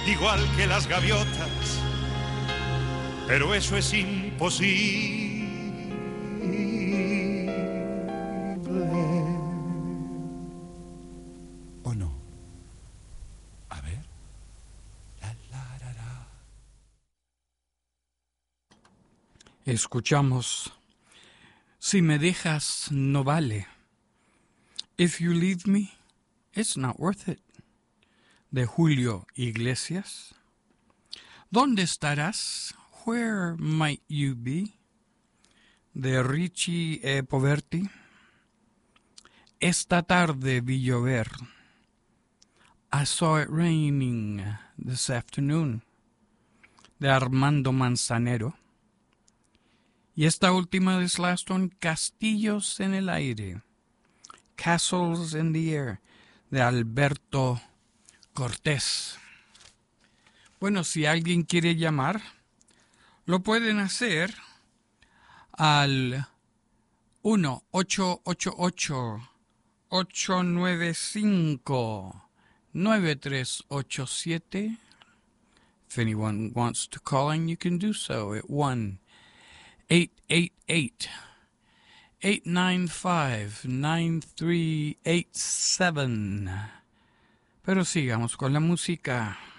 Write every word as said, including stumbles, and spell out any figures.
igual que las gaviotas, pero eso es imposible. ¿O no? A ver. La, la, la, la. Escuchamos Si me dejas no vale. If you leave me, it's not worth it. De Julio Iglesias. ¿Dónde estarás? Where might you be? De Richie E. Poverty. Esta tarde vi llover. I saw it raining this afternoon. De Armando Manzanero. Y esta última es last one, Castillos en el aire. Castles in the Air, de Alberto Cortés. Bueno, si alguien quiere llamar, lo pueden hacer al uno ocho ocho ocho, ocho nueve cinco, nueve tres ocho siete. If anyone wants to call in, you can do so at one eight eight eight, eight nine five, nine three eight seven. Pero sigamos con la música.